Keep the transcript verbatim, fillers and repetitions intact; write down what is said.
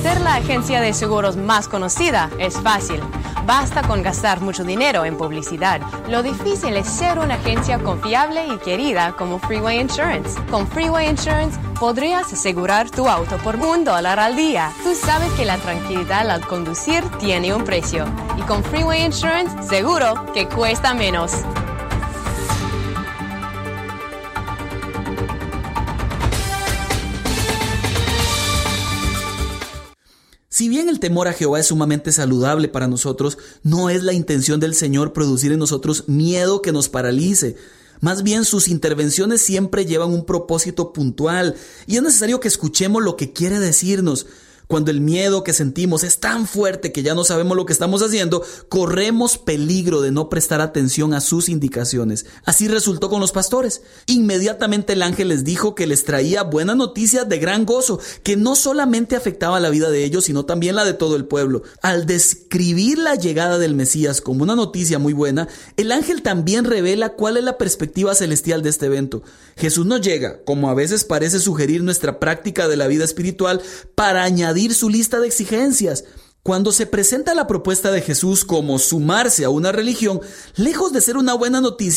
Ser la agencia de seguros más conocida es fácil. Basta con gastar mucho dinero en publicidad. Lo difícil es ser una agencia confiable y querida como Freeway Insurance. Con Freeway Insurance podrías asegurar tu auto por un dólar al día. Tú sabes que la tranquilidad al conducir tiene un precio. Y con Freeway Insurance, seguro que cuesta menos. Si bien el temor a Jehová es sumamente saludable para nosotros, no es la intención del Señor producir en nosotros miedo que nos paralice. Más bien, sus intervenciones siempre llevan un propósito puntual y es necesario que escuchemos lo que quiere decirnos. Cuando el miedo que sentimos es tan fuerte que ya no sabemos lo que estamos haciendo, corremos peligro de no prestar atención a sus indicaciones. Así resultó con los pastores. Inmediatamente el ángel les dijo que les traía buenas noticias de gran gozo, que no solamente afectaba la vida de ellos, sino también la de todo el pueblo. Al describir la llegada del Mesías como una noticia muy buena, el ángel también revela cuál es la perspectiva celestial de este evento. Jesús no llega, como a veces parece sugerir nuestra práctica de la vida espiritual, para añadir su lista de exigencias. Cuando se presenta la propuesta de Jesús como sumarse a una religión, lejos de ser una buena noticia,